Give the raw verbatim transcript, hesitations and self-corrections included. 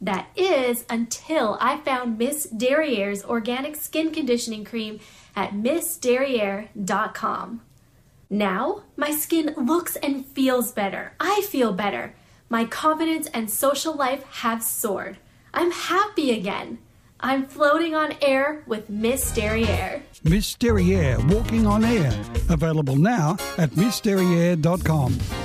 That is until I found Miss Derriere's organic skin conditioning cream at miss derriere dot com. Now, my skin looks and feels better. I feel better. My confidence and social life have soared. I'm happy again. I'm floating on air with Miss Derriere. Miss Derriere, walking on air. Available now at miss derriere dot com.